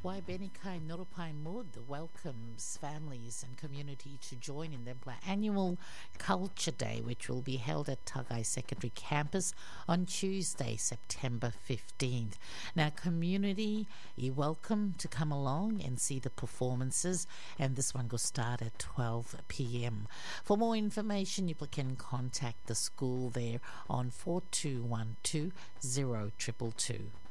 Waibenika Nurupai Mud welcomes families and community to join in their annual Culture Day, which will be held at Tagai Secondary Campus on Tuesday, September 15th. Now, community, you're welcome to come along and see the performances, and this one will start at 12 p.m. For more information, you can contact the school there on 4212 0222.